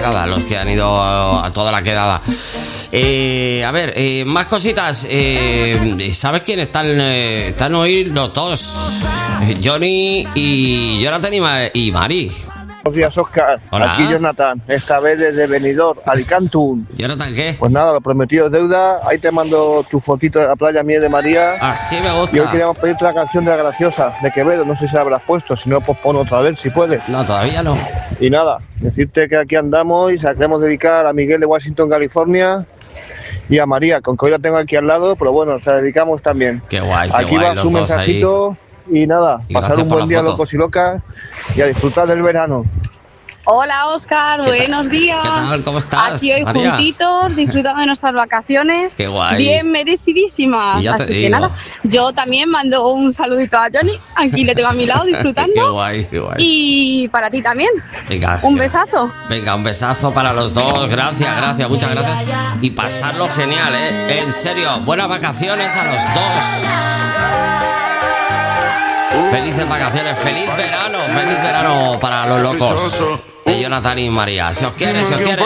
quedada, los que han ido a toda la quedada. A ver, más cositas. ¿Sabes quién están hoy los dos? Johnny y Jonathan y Mari. Buenos días, Óscar. Hola. Aquí Jonathan, esta vez desde Benidorm, Alicante. ¿Jonathan qué? Pues nada, lo prometido es deuda. Ahí te mando tu fotito de la playa Miel de María. Así me gusta. Y hoy queríamos pedirte la canción de La Graciosa, de Quevedo. No sé si la habrás puesto, si no, pues pon otra vez, si puedes. No, todavía no. Y nada, decirte que aquí andamos y se la queremos dedicar a Miguel de Washington, California, y a María, con que hoy la tengo aquí al lado, pero bueno, se la dedicamos también. Qué guay, qué Aquí guay, va los su dos mensajito y nada, Y pasar gracias un por buen la día foto. locos y locas y a disfrutar del verano. Hola Óscar, ¿Qué tal? buenos días. ¿Qué tal? ¿Cómo estás, Aquí hoy María? juntitos, disfrutando de nuestras vacaciones. Qué guay. Bien merecidísimas. Y ya te Así que digo. nada, yo también mando un saludito a Johnny. Aquí le tengo a mi lado disfrutando. Qué guay, qué guay. Y para ti también. Venga, Un besazo. Venga, un besazo para los dos. Gracias, muchas gracias. Y pasarlo genial, ¿eh? En serio, buenas vacaciones a los dos. Felices vacaciones, feliz verano para los locos de Jonathan y María. Si os quiere,